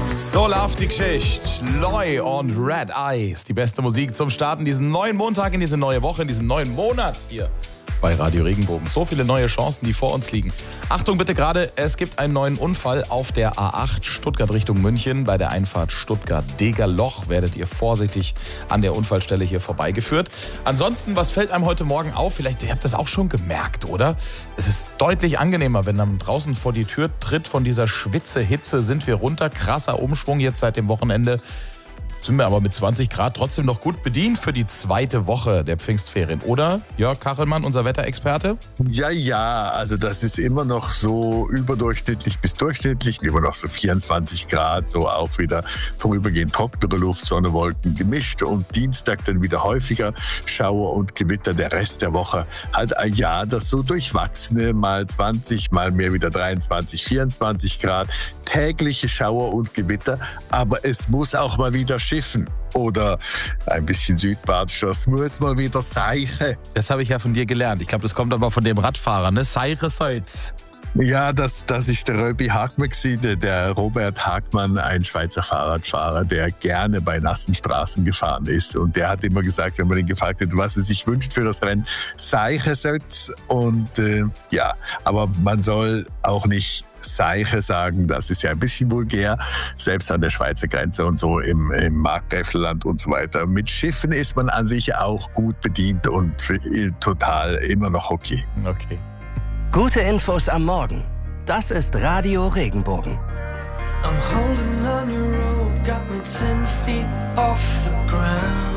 So läuft die Geschichte. Loy und Red Eyes. Die beste Musik zum Starten diesen neuen Montag, in diese neue Woche, in diesen neuen Monat hier bei Radio Regenbogen. So viele neue Chancen, die vor uns liegen. Achtung bitte gerade, es gibt einen neuen Unfall auf der A8 Stuttgart Richtung München. Bei der Einfahrt Stuttgart-Degerloch werdet ihr vorsichtig an der Unfallstelle hier vorbeigeführt. Ansonsten, was fällt einem heute Morgen auf? Vielleicht, ihr habt das auch schon gemerkt, oder? Es ist deutlich angenehmer, wenn man draußen vor die Tür tritt. Von dieser Schwitze-Hitze sind wir runter. Krasser Umschwung jetzt seit dem Wochenende. Sind wir aber mit 20 Grad trotzdem noch gut bedient für die zweite Woche der Pfingstferien. Oder, Jörg Kachelmann, unser Wetterexperte? Ja, also das ist immer noch so überdurchschnittlich bis durchschnittlich, immer noch so 24 Grad, so auch wieder vorübergehend trockene Luft, Sonne, Wolken gemischt und Dienstag dann wieder häufiger Schauer und Gewitter. Der Rest der Woche halt ein Jahr, das so durchwachsene, mal 20, mal mehr wieder 23, 24 Grad, tägliche Schauer und Gewitter, aber es muss auch mal wieder schiffen. Oder ein bisschen südbadisch, das muss mal wieder seichen. Das habe ich ja von dir gelernt. Ich glaube, das kommt aber von dem Radfahrer, ne? Seiche Seuz. Ja, das ist der Röbi Hagmann gewesen, der Robert Hagmann, ein Schweizer Fahrradfahrer, der gerne bei nassen Straßen gefahren ist. Und der hat immer gesagt, wenn man ihn gefragt hat, was er sich wünscht für das Rennen, Seiche Seuz. Und aber man soll auch nicht Seiche sagen, das ist ja ein bisschen vulgär, selbst an der Schweizer Grenze und so im Markgräflerland und so weiter. Mit Schiffen ist man an sich auch gut bedient und total immer noch okay. Okay. Gute Infos am Morgen. Das ist Radio Regenbogen. I'm holding on your rope, got me 10 feet off the ground.